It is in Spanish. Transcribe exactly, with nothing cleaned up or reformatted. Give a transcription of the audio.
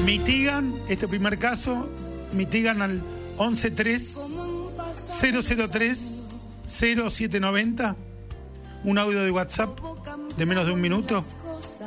Mitigan este primer caso, mitigan al once tres cero cero tres cero siete noventa, un audio de WhatsApp de menos de un minuto.